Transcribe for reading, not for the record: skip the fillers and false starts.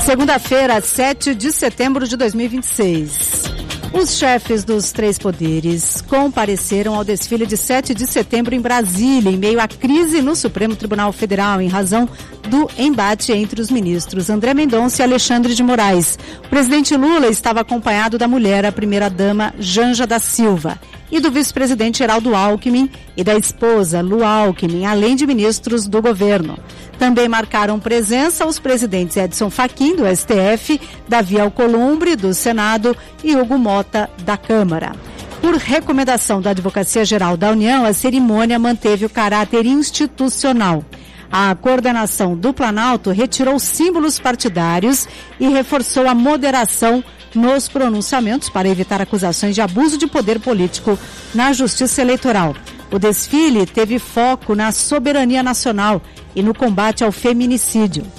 Segunda-feira, 7 de setembro de 2026. Os chefes dos três poderes compareceram ao desfile de 7 de setembro em Brasília, em meio à crise no Supremo Tribunal Federal, em razão do embate entre os ministros André Mendonça e Alexandre de Moraes. O presidente Lula estava acompanhado da mulher, a primeira-dama Janja da Silva, e do vice-presidente Geraldo Alckmin e da esposa Lu Alckmin, além de ministros do governo. Também marcaram presença os presidentes Edson Fachin, do STF, Davi Alcolumbre, do Senado, e Hugo Mota, da Câmara. Por recomendação da Advocacia Geral da União, a cerimônia manteve o caráter institucional. A coordenação do Planalto retirou símbolos partidários e reforçou a moderação nos pronunciamentos para evitar acusações de abuso de poder político na Justiça Eleitoral. O desfile teve foco na soberania nacional e no combate ao feminicídio.